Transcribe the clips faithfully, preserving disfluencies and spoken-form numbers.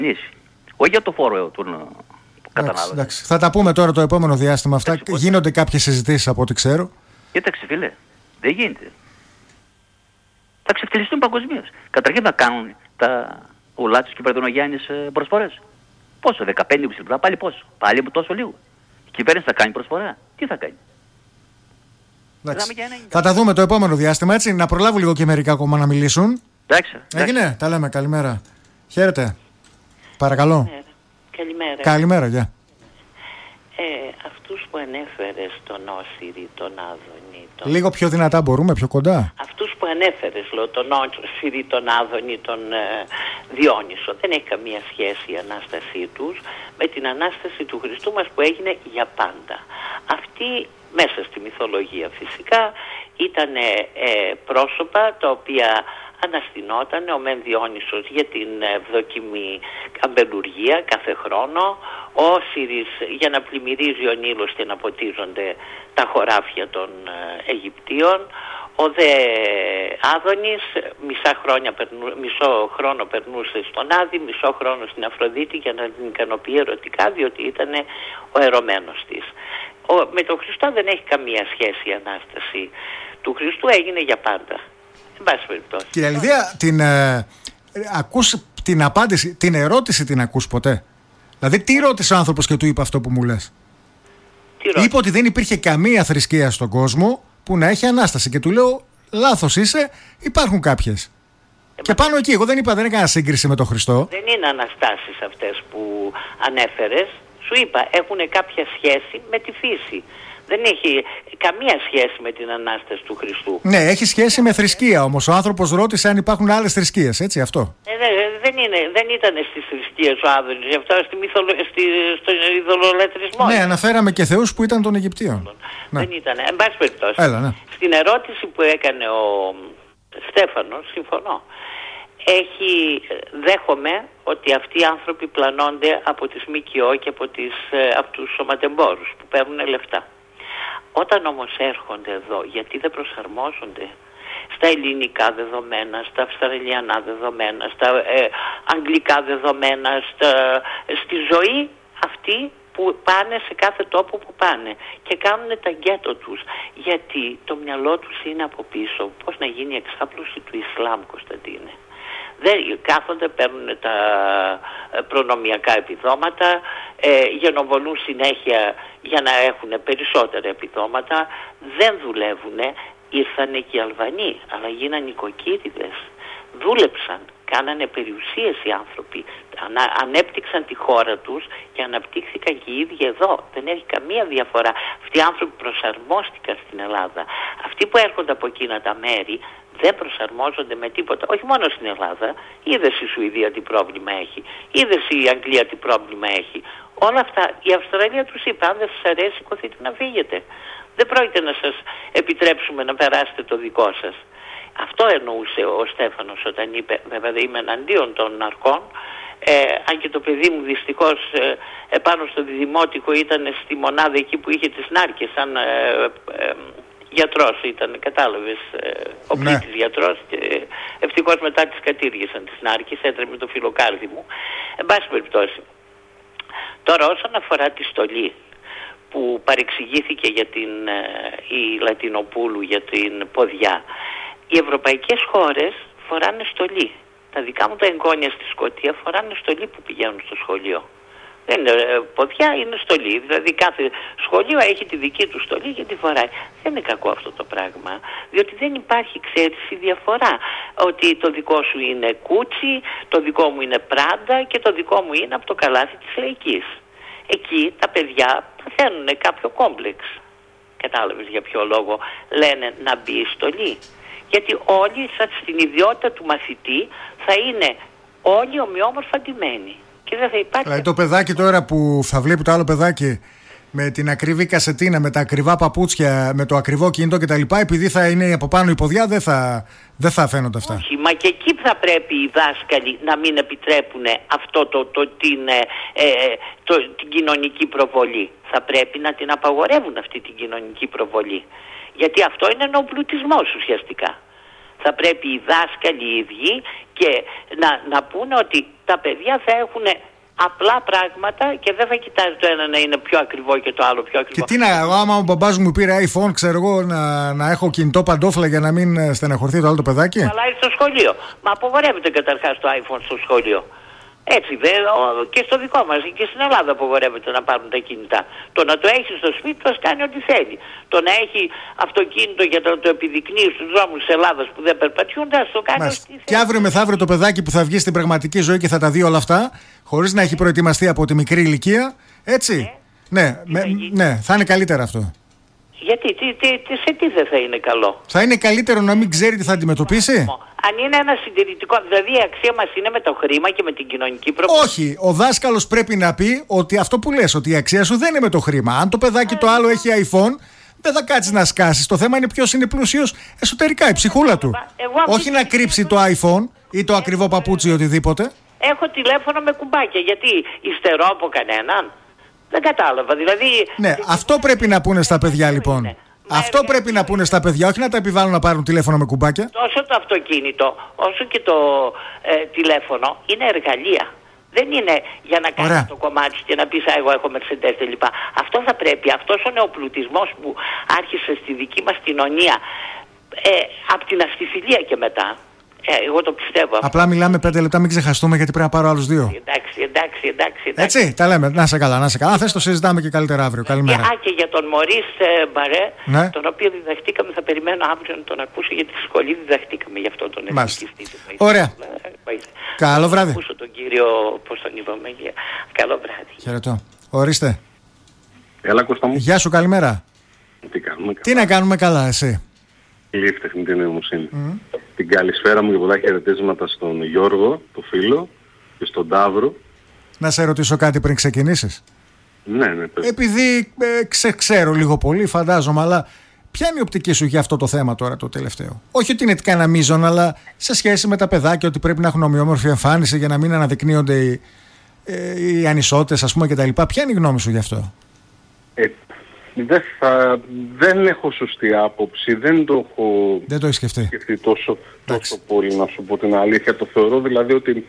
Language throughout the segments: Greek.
Όχι για το φόρο του κατανάλωτη. Εντάξει, θα τα πούμε τώρα το επόμενο διάστημα αυτά. Εντάξει, γίνονται κάποιες συζητήσεις από ό,τι ξέρω. Κοίταξε φίλε, δεν γίνεται. Θα ξεφτυλιστούν παγκοσμίως. Καταρχήν θα κάνουν τα ουλάτσες και Πρεδονογιάννης προσφορές. Πόσο, δεκαπέντε είκοσι λεπτά, πάλι πόσο. Πάλι τόσο λίγο. Η κυβέρνηση θα κάνει προσφορά. Τι θα κάνει. Θα τα δούμε το επόμενο διάστημα, έτσι. Να προλάβω λίγο και μερικά ακόμα να μιλήσουν. Εντάξει. Έγινε, τα λέμε. Καλημέρα. Χαίρετε. Παρακαλώ. Καλημέρα. Καλημέρα. Καλημέρα, γεια. Ε, αυτούς που ανέφερες, τον Όσιρη, τον Άδωνη... Τον... Λίγο πιο δυνατά μπορούμε, πιο κοντά. Αυτούς που ανέφερες, λέω, τον Όσιρη, τον Άδωνη, τον ε, Διόνυσο, δεν έχει καμία σχέση η Ανάστασή τους με την Ανάσταση του Χριστού μας που έγινε για πάντα. Αυτή, μέσα στη μυθολογία φυσικά, ήταν ε, πρόσωπα τα οποία... αναστηνόταν ο Μεν Διόνυσος για την ευδοκιμή αμπελουργία κάθε χρόνο, ο Όσιρης για να πλημμυρίζει ο Νείλος και να ποτίζονται τα χωράφια των Αιγυπτίων, ο δε Άδωνης μισά χρόνια, μισό χρόνο περνούσε στον Άδη, μισό χρόνο στην Αφροδίτη για να την ικανοποιεί ερωτικά, διότι ήταν ο ερωμένος της. Ο, με τον Χριστό δεν έχει καμία σχέση η Ανάσταση του Χριστού, έγινε για πάντα. Κυρία Λιδία, την, ε, ακούς την απάντηση, την ερώτηση την ακούς ποτέ? Δηλαδή τι ρώτησε ο άνθρωπος και του είπε αυτό που μου λες? Είπε ότι δεν υπήρχε καμία θρησκεία στον κόσμο που να έχει Ανάσταση και του λέω λάθος είσαι, υπάρχουν κάποιες. Ε, και πάνω εκεί, εγώ δεν είπα, δεν έκανα σύγκριση με τον Χριστό. Δεν είναι αναστάσεις αυτές που ανέφερες, σου είπα, έχουν κάποια σχέση με τη φύση. Δεν έχει καμία σχέση με την Ανάσταση του Χριστού. Ναι, έχει σχέση με θρησκεία όμως. Ο άνθρωπος ρώτησε αν υπάρχουν άλλες θρησκείες, έτσι αυτό. Ε, δε, δεν, είναι, δεν ήταν στις θρησκείες ο Άδωνης, γι' αυτό στη μυθολο, στη, στον ειδωλολατρισμό. Ναι, αναφέραμε και θεούς που ήταν των Αιγυπτίων. Δεν ναι. ήταν, εν πάση περιπτώσει. Έλα, ναι. Στην ερώτηση που έκανε ο Στέφανος, συμφωνώ. Έχει, δέχομαι ότι αυτοί οι άνθρωποι πλανώνται από τις ΜΚΟ και από, τις, από τους σωματεμπόρους που παίρνουν λεφτά. Όταν όμως έρχονται εδώ, γιατί δεν προσαρμόζονται στα ελληνικά δεδομένα, στα αυστραλιανά δεδομένα, στα ε, αγγλικά δεδομένα, στα, στη ζωή αυτή που πάνε σε κάθε τόπο που πάνε και κάνουν τα γκέτο τους, γιατί το μυαλό τους είναι από πίσω. Πώς να γίνει η εξάπλωση του Ισλάμ, Κωνσταντίνε? Δεν κάθονται, παίρνουν τα προνομιακά επιδόματα, ε, γενοβολούν συνέχεια για να έχουν περισσότερα επιδόματα, δεν δουλεύουν. Ήρθανε και οι Αλβανοί, αλλά γίνανε νοικοκύριδες, δούλεψαν, κάνανε περιουσίες οι άνθρωποι, ανα, ανέπτυξαν τη χώρα τους και αναπτύχθηκαν και οι ίδιοι εδώ. Δεν έχει καμία διαφορά. Αυτοί οι άνθρωποι προσαρμόστηκαν στην Ελλάδα. Αυτοί που έρχονται από εκείνα τα μέρη δεν προσαρμόζονται με τίποτα. Όχι μόνο στην Ελλάδα. Είδες η Σουηδία τι πρόβλημα έχει. Είδες η Αγγλία τι πρόβλημα έχει. Όλα αυτά η Αυστραλία τους είπε: αν δεν σας αρέσει, σηκωθείτε να φύγετε. Δεν πρόκειται να σας επιτρέψουμε να περάσετε το δικό σας. Αυτό εννοούσε ο Στέφανος όταν είπε, βέβαια είμαι εναντίον των ναρκών, ε, αν και το παιδί μου δυστυχώς ε, επάνω στο δημότικο ήταν στη μονάδα εκεί που είχε τις νάρκες, σαν ε, ε, γιατρός ήταν, κατάλαβες, ε, ο ναι. πλήτης γιατρός, και ευτυχώς μετά τις κατήργησαν τις νάρκες, έτρεμε το φιλοκάρδι μου. Εν πάση περιπτώσει, τώρα όσον αφορά τη στολή που παρεξηγήθηκε για την ε, η Λατινοπούλου για την ποδιά, οι ευρωπαϊκές χώρες φοράνε στολή. Τα δικά μου τα εγγόνια στη Σκωτία φοράνε στολή που πηγαίνουν στο σχολείο. Δεν είναι ποδιά, είναι στολή. Δηλαδή κάθε σχολείο έχει τη δική του στολή και τη φοράει. Δεν είναι κακό αυτό το πράγμα, διότι δεν υπάρχει, ξέρεις, η διαφορά. Ότι το δικό σου είναι κούτσι, το δικό μου είναι πράντα και το δικό μου είναι από το καλάθι της λαϊκής. Εκεί τα παιδιά παθαίνουν κάποιο κόμπλεξ. Κατάλαβες για ποιο λόγο λένε να μπει η στολή? Γιατί όλοι, σαν στην ιδιότητα του μαθητή, θα είναι όλοι ομοιόμορφα ντυμένοι. Και δεν θα υπάρχει... Δηλαδή το παιδάκι τώρα που θα βλέπει το άλλο παιδάκι με την ακριβή κασετίνα, με τα ακριβά παπούτσια, με το ακριβό κινητό κτλ., επειδή θα είναι από πάνω η ποδιά, δεν θα, δεν θα φαίνονται αυτά. Όχι, μα και εκεί θα πρέπει οι δάσκαλοι να μην επιτρέπουν αυτό το, το, την, ε, το, την κοινωνική προβολή. Θα πρέπει να την απαγορεύουν αυτή την κοινωνική προβολή. Γιατί αυτό είναι ενοπλουτισμός ουσιαστικά. Θα πρέπει οι δάσκαλοι οι ίδιοι και να, να πούνε ότι τα παιδιά θα έχουν απλά πράγματα και δεν θα κοιτάζει το ένα να είναι πιο ακριβό και το άλλο πιο ακριβό. Και τι να, άμα ο μπαμπάς μου πήρε iPhone, ξέρω εγώ, να, να έχω κινητό παντόφλα για να μην στεναχωρθεί το άλλο το παιδάκι. Αλλά στο σχολείο. Μα απογορεύεται καταρχάς το iPhone στο σχολείο. Έτσι δε, και στο δικό μας και στην Ελλάδα απογορεύεται να πάρουν τα κινητά. Το να το έχει στο σπίτι του, ας κάνει ό,τι θέλει. Το να έχει αυτοκίνητο για να το επιδεικνύει στους δρόμους της Ελλάδας που δεν περπατιούνται, ας το κάνει ό,τι θέλει. Και αύριο μεθαύριο το παιδάκι που θα βγει στην πραγματική ζωή και θα τα δει όλα αυτά, χωρίς να έχει προετοιμαστεί από τη μικρή ηλικία, έτσι. Ναι, ναι, με, ναι θα είναι καλύτερα αυτό. Γιατί, τι, τι, τι, σε τι δεν θα είναι καλό? Θα είναι καλύτερο να μην ξέρει τι θα αντιμετωπίσει. Αν είναι ένα συντηρητικό, δηλαδή η αξία μας είναι με το χρήμα και με την κοινωνική προπτική. Όχι, ο δάσκαλος πρέπει να πει ότι αυτό που λες, ότι η αξία σου δεν είναι με το χρήμα. Αν το παιδάκι το άλλο έχει iPhone, δεν θα κάτσεις να σκάσεις. Το θέμα είναι ποιος είναι πλούσιος εσωτερικά, η ψυχούλα του. Εγώ, όχι να κρύψει το iPhone ή το ακριβό παπούτσι ή οτιδήποτε. Έχω τηλέφωνο με κουμπάκια. Γιατί υστερώ από κανέναν? Δεν κατάλαβα. Δηλαδή. Ναι, αυτό πρέπει να πούνε στα παιδιά λοιπόν. Είναι. Αυτό Μα πρέπει να πούνε στα παιδιά, όχι να τα επιβάλλουν να πάρουν τηλέφωνο με κουμπάκια. Τόσο το αυτοκίνητο, όσο και το ε, τηλέφωνο είναι εργαλεία. Δεν είναι για να κάνεις το κομμάτι και να πεις «Α, εγώ έχω Mercedes» κλπ. Αυτό θα πρέπει, αυτός ο νεοπλουτισμός που άρχισε στη δική μας κοινωνία ε, από την αστιφιλία και μετά. Ε, εγώ το πιστεύω. Απλά μιλάμε πέντε λεπτά, μην ξεχαστούμε γιατί πρέπει να πάρω άλλους δύο. Εντάξει, εντάξει, εντάξει. εντάξει. Έτσι, τα λέμε. Να σε καλά, να σε καλά. Αν θες το συζητάμε και καλύτερα αύριο. Καλημέρα. Α, και για τον Μωρίς ε, Μπαρέ, ναι. τον οποίο διδαχτήκαμε, θα περιμένω αύριο να τον ακούσω γιατί στη σχολή διδαχτήκαμε γι' αυτό τον εθνικιστή. Ωραία. Καλό βράδυ. Να ακούσω τον κύριο, πώς τον είπαμε. Καλό βράδυ. Χαιρετώ. Ορίστε. Έλα, Κώστα μου. Γεια σου, καλημέρα. Τι κάνουμε, Τι να κάνουμε καλά, εσύ? Λίγη τεχνητή νοημοσύνη. Mm. Την καλησπέρα μου και πολλά χαιρετίσματα στον Γιώργο, το φίλο, και στον Ταύρο. Να σε ρωτήσω κάτι πριν ξεκινήσεις. Ναι, ναι. Πες. Επειδή ε, ξε, ξέρω λίγο πολύ, φαντάζομαι, αλλά ποια είναι η οπτική σου για αυτό το θέμα τώρα το τελευταίο? Όχι ότι είναι κανένα μείζον, αλλά σε σχέση με τα παιδάκια, ότι πρέπει να έχουν ομοιόμορφη εμφάνιση για να μην αναδεικνύονται οι, ε, οι ανισότητες, ας πούμε, κτλ. Ποια είναι η γνώμη σου γι' αυτό? Ε, Δεν, θα, δεν έχω σωστή άποψη, δεν το έχω δεν το σκεφτεί, σκεφτεί τόσο, τόσο πολύ, να σου πω την αλήθεια. Το θεωρώ δηλαδή ότι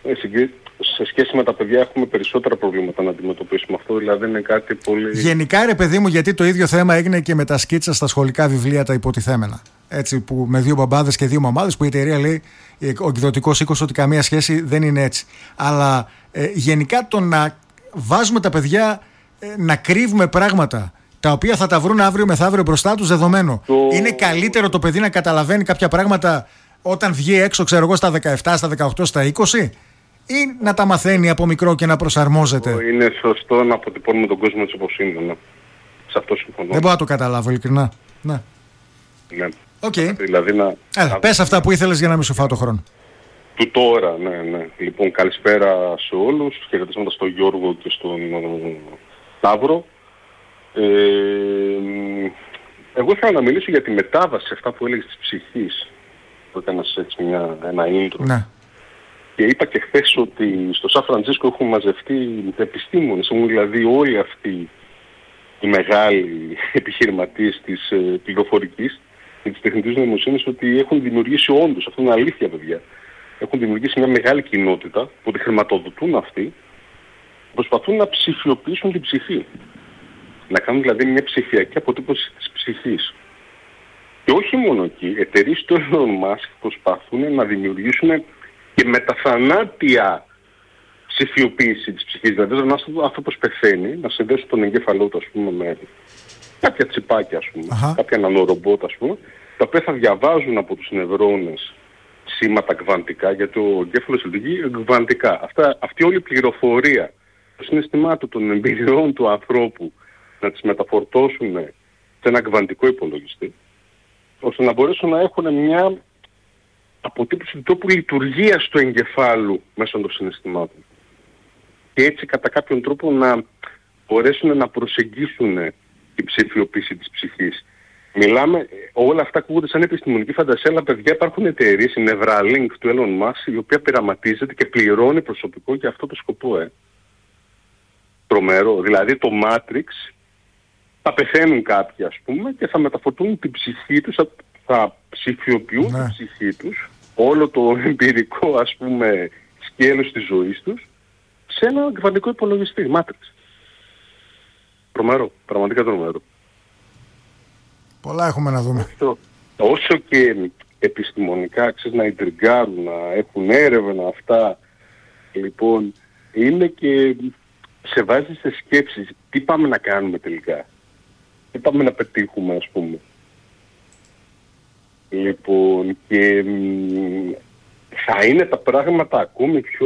σε σχέση με τα παιδιά έχουμε περισσότερα προβλήματα να αντιμετωπίσουμε. Αυτό δηλαδή είναι κάτι πολύ... Γενικά ρε παιδί μου, γιατί το ίδιο θέμα έγινε και με τα σκίτσα στα σχολικά βιβλία τα υποτιθέμενα. Έτσι, που με δύο μπαμπάδες και δύο μαμάδες, που η εταιρεία λέει, ο εκδοτικός οίκος, ότι καμία σχέση δεν είναι έτσι. Αλλά ε, γενικά το να βάζουμε τα παιδιά ε, να κρύβουμε πράγματα τα οποία θα τα βρουν αύριο μεθαύριο μπροστά τους δεδομένο. Το... Είναι καλύτερο το παιδί να καταλαβαίνει κάποια πράγματα όταν βγει έξω, ξέρω εγώ, στα δεκαεπτά, στα δεκαοκτώ, στα είκοσι, ή να τα μαθαίνει από μικρό και να προσαρμόζεται? Είναι σωστό να αποτυπώνουμε τον κόσμο έτσι όπως είναι. Ναι. Σε αυτό συμφωνώ. Δεν μπορώ να το καταλάβω, ειλικρινά. Ναι. Ναι. Okay. Δηλαδή να... Έλα, πες αυτά που ήθελες για να μην σου φάω το χρόνο. Του τώρα, ναι, ναι. Λοιπόν, καλησπέρα σε όλους. Χαιρετίσματα στον Γιώργο και στον Σταύρο. Ε, εγώ ήθελα να μιλήσω για τη μετάβαση, αυτά που έλεγες της ψυχής, που έκανας έτσι μια, ένα intro. Ναι. Και είπα και χθες ότι στο Σαν Φραντζίσκο έχουν μαζευτεί επιστήμονες, έχουν δηλαδή όλοι αυτοί οι μεγάλοι επιχειρηματίες της ε, πληροφορικής και της τεχνητής νοημοσύνης, ότι έχουν δημιουργήσει όντως, αυτό είναι αλήθεια παιδιά, έχουν δημιουργήσει μια μεγάλη κοινότητα που τη χρηματοδοτούν αυτοί, προσπαθούν να ψηφιοποιήσουν την ψυχή. Να κάνουν δηλαδή μια ψηφιακή αποτύπωση της ψυχής. Και όχι μόνο εκεί, εταιρείες του Elon Musk προσπαθούν να δημιουργήσουν και μεταθανάτια ψηφιοποίηση της ψυχής. Δηλαδή όταν ο άνθρωπος πεθαίνει, να συνδέσουν τον εγκέφαλό του, ας πούμε, με κάποια τσιπάκια, ας πούμε, uh-huh. κάποια νανόρομπότ, ας πούμε, τα οποία θα διαβάζουν από τους νευρώνες σήματα κβαντικά, γιατί ο εγκέφαλος λειτουργεί κβαντικά. Αυτά, αυτή όλη η πληροφορία, το συναισθημάτων των εμπειριών του ανθρώπου, να τις μεταφορτώσουν σε ένα κβαντικό υπολογιστή, ώστε να μπορέσουν να έχουν μια αποτύπωση του τόπου λειτουργίας του εγκεφάλου μέσω των συναισθημάτων. Και έτσι κατά κάποιον τρόπο να μπορέσουν να προσεγγίσουν την ψηφιοποίηση της ψυχής. Μιλάμε, όλα αυτά ακούγονται σαν επιστημονική φαντασία, αλλά παιδιά υπάρχουν εταιρείες, η Neuralink του Elon Musk, η οποία πειραματίζεται και πληρώνει προσωπικό για αυτό το σκοπό. Ε. Τρομερό. Δηλαδή το Matrix, θα πεθαίνουν κάποιοι ας πούμε και θα μεταφορτούν την ψυχή τους, θα, θα ψηφιοποιούν ναι. τη ψυχή τους, όλο το εμπειρικό ας πούμε σκέλος της ζωής τους, σε ένα κβαντικό υπολογιστή, Matrix. Τρομερό, πραγματικά τρομερό. Πολλά έχουμε να δούμε. Όσο, όσο και επιστημονικά, ξέρεις, να ιντριγκάρουν, να έχουν έρευνα αυτά, λοιπόν, είναι και σε βάζει σε σκέψεις, τι πάμε να κάνουμε τελικά, τι πάμε να πετύχουμε, ας πούμε. Λοιπόν, και θα είναι τα πράγματα ακόμη πιο,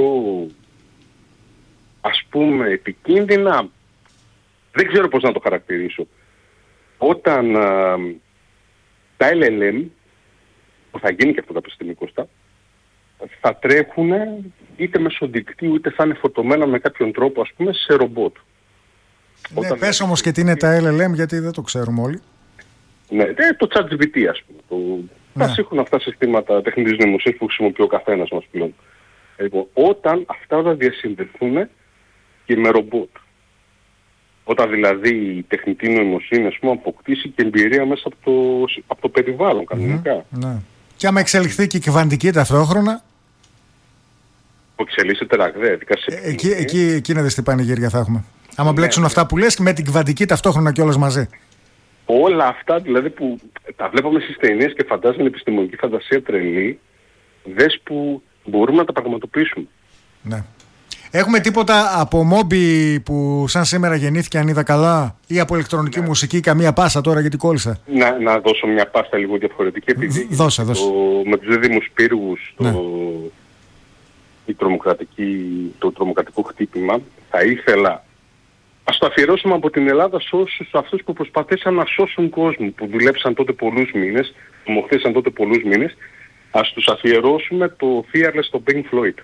ας πούμε, επικίνδυνα. Δεν ξέρω πώς να το χαρακτηρίσω. Όταν α, τα ελ ελ εμ, που θα γίνει και αυτό τα επιστημικοστά, θα τρέχουν είτε μέσω δικτύου είτε θα είναι φορτωμένα με κάποιον τρόπο, ας πούμε, σε ρομπότ. Ναι, Όταν πες όμως και τι είναι τα ελ ελ εμ, γιατί δεν το ξέρουμε όλοι. Ναι, το ChatGPT, ας πούμε. Το... Ναι. Τα σύγχρονα αυτά συστήματα τεχνητής νοημοσύνης που χρησιμοποιεί ο καθένας μας πλέον. Λοιπόν, όταν αυτά θα διασυνδεθούν και με ρομπότ. Όταν δηλαδή η τεχνητή νοημοσύνη, ας πούμε, αποκτήσει και εμπειρία μέσα από το, από το περιβάλλον κανονικά. Mm-hmm, ναι. Και άμα εξελιχθεί και η κβαντική ταυτόχρονα. Που εξελίσσεται ραγδαία. Ε, εκεί, εκεί, εκεί είναι τι πανηγύρια θα έχουμε. Άμα ναι, μπλέξουν ναι. αυτά που λες και με την κβαντική ταυτόχρονα κιόλας μαζί. Όλα αυτά δηλαδή που τα βλέπαμε στις ταινίες και φαντάζομαι επιστημονική φαντασία τρελή, δες που μπορούμε να τα πραγματοποιήσουμε. Ναι. Έχουμε τίποτα από μόμπι που σαν σήμερα γεννήθηκε, αν είδα καλά, ή από ηλεκτρονική ναι. μουσική, καμία πάσα τώρα γιατί κόλλησα. Να, να δώσω μια πάσα λίγο διαφορετική, επειδή δώσε, δώσε. Το, με τους δίδυμους πύργους το, ναι. η τρομοκρατική, το τρομοκρατικό χτύπημα, θα ήθελα ας το αφιερώσουμε από την Ελλάδα σε όσους αυτούς που προσπαθήσαν να σώσουν κόσμο, που δουλέψαν τότε πολλούς μήνες, που μοχθήσαν τότε πολλούς μήνες, ας τους αφιερώσουμε το Fearless στο Pink Floyd.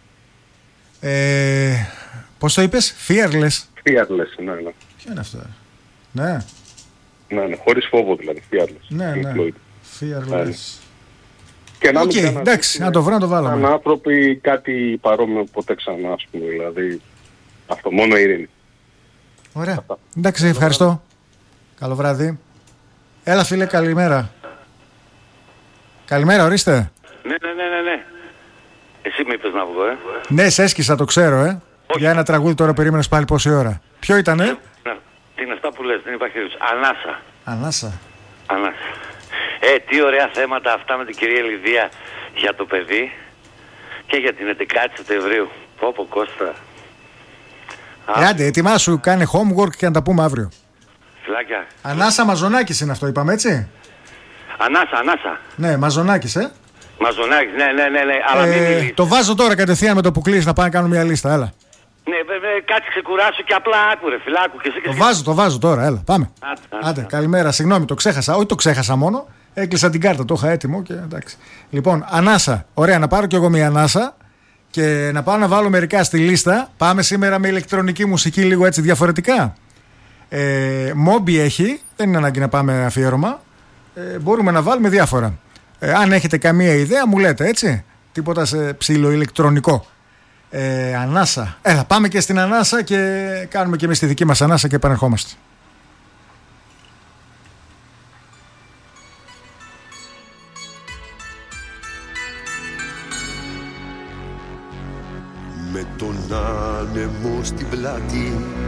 Ε, πώς το είπες, Fearless? Fearless, ναι, ναι. Ποιο είναι αυτό? Ναι. Ναι, ναι, χωρίς φόβο δηλαδή, Fearless. Ναι, Pink ναι, Floyd. Fearless. Ναι. Και να okay, μην εντάξει, να το βρω να το βάλαμε. Σαν άνθρωποι κάτι παρόμοιο ποτέ ξανά, ας πούμε, δηλαδή αυτό, μόνο ειρήνη. Ωραία. Αυτά. Εντάξει, ευχαριστώ. Καλό βράδυ. Έλα φίλε, καλημέρα. Καλημέρα, ορίστε. Ναι, ναι, ναι, ναι, ναι. Εσύ με είπες να βγω, ε. Ναι, σε έσκησα, το ξέρω, ε. Όχι. Για ένα τραγούδι τώρα περίμενες πάλι πόση ώρα. Ποιο ήτανε? Ναι, τι είναι αυτά που λες, δεν υπάρχει ρήψη. Ανάσα. Ανάσα. Ανάσα. Ε, τι ωραία θέματα αυτά με την κυρία Λιδία για το παιδί και για την έντεκα Σεπτεμβρίου. Πω πω Κώστα. Ε, άντε, ετοιμάσου, κάνε homework και να τα πούμε αύριο. Φυλάκια. Ανάσα Μαζονάκης είναι αυτό, είπαμε έτσι. Ανάσα, ανάσα. Ναι, Μαζονάκης, ε. Μαζονάκης, ναι, ναι, ναι, ναι. Αλλά ε, μην μιλήσεις. Το βάζω τώρα κατευθείαν με το που κλείσει να πάμε να κάνουμε μια λίστα, έλα. Ναι, βέβαια, κάτσε ξεκουράσου και απλά άκουρε, φυλάκου και εσύ και Το βάζω, το βάζω τώρα, έλα, πάμε. Άντε, άντε, άντε, καλημέρα, συγγνώμη, το ξέχασα. Όχι, το ξέχασα μόνο. Έκλεισα την κάρτα, το είχα έτοιμο και εντάξει. Λοιπόν, ανάσα. Ωραία, να πάρω κι εγώ μια ανάσα και να πάω να βάλω μερικά στη λίστα. Πάμε σήμερα με ηλεκτρονική μουσική λίγο έτσι διαφορετικά. Ε, Μόμπι έχει, δεν είναι ανάγκη να πάμε αφιέρωμα. Ε, μπορούμε να βάλουμε διάφορα. Ε, αν έχετε καμία ιδέα, μου λέτε έτσι. Τίποτα σε ψηλό ηλεκτρονικό. Ε, ανάσα. Έλα, πάμε και στην ανάσα και κάνουμε και εμείς τη δική μας ανάσα και επανερχόμαστε. Με τον άνεμο στην πλάτη